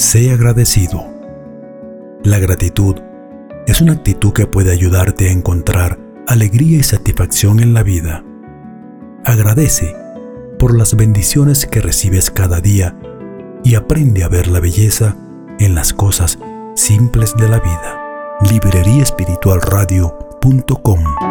Sé agradecido. La gratitud es una actitud que puede ayudarte a encontrar alegría y satisfacción en la vida. Agradece por las bendiciones que recibes cada día y aprende a ver la belleza en las cosas simples de la vida. Libreriaespiritualradio.com